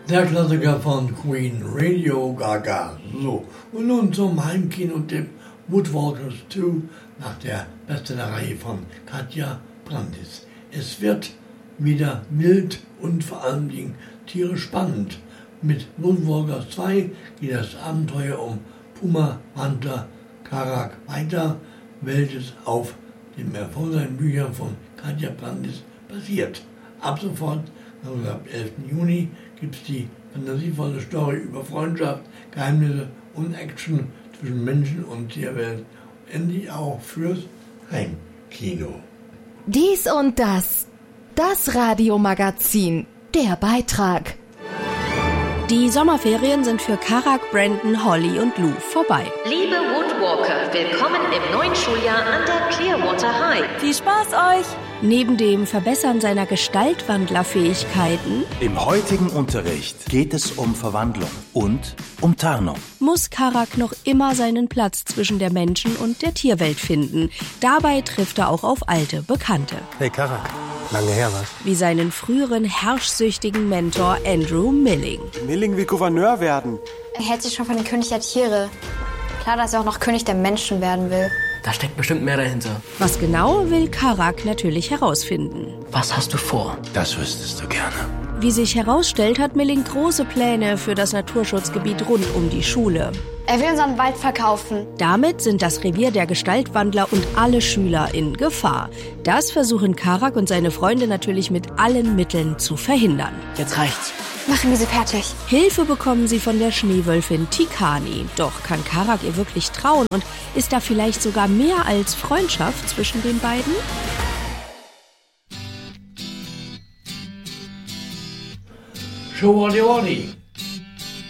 Der Klassiker von Queen, Radio Gaga. So, und nun zum Heimkino-Tipp Woodwalkers 2 nach der Bestsellerreihe von Katja Brandis. Es wird wieder wild und vor allen Dingen tierisch spannend. Mit Woodwalkers 2 geht das Abenteuer um Puma Hunter Karak weiter, welches auf den erfolgreichen Büchern von Katja Brandis basiert. Ab sofort, also ab 11. Juni, gibt es die fantasievolle Story über Freundschaft, Geheimnisse und Action zwischen Menschen und Tierwelt. Endlich auch fürs Heimkino. Dies und das. Das Radiomagazin. Der Beitrag. Die Sommerferien sind für Karak, Brandon, Holly und Lou vorbei. Liebe Woodwalker, willkommen im neuen Schuljahr an der Clearwater High. Viel Spaß euch! Neben dem Verbessern seiner Gestaltwandlerfähigkeiten im heutigen Unterricht geht es um Verwandlung und um Tarnung. Muss Karak noch immer seinen Platz zwischen der Menschen- und der Tierwelt finden. Dabei trifft er auch auf alte Bekannte. Hey Karak, lange her was? Wie seinen früheren herrschsüchtigen Mentor Andrew Milling. Milling will Gouverneur werden. Er hält sich schon von den König der Tiere. Klar, dass er auch noch König der Menschen werden will. Da steckt bestimmt mehr dahinter. Was genau, will Karak natürlich herausfinden. Was hast du vor? Das wüsstest du gerne. Wie sich herausstellt, hat Milling große Pläne für das Naturschutzgebiet rund um die Schule. Er will unseren Wald verkaufen. Damit sind das Revier der Gestaltwandler und alle Schüler in Gefahr. Das versuchen Karak und seine Freunde natürlich mit allen Mitteln zu verhindern. Jetzt reicht's. Machen wir sie fertig. Hilfe bekommen sie von der Schneewölfin Tikani. Doch kann Karak ihr wirklich trauen und ist da vielleicht sogar mehr als Freundschaft zwischen den beiden? Showody Wadi.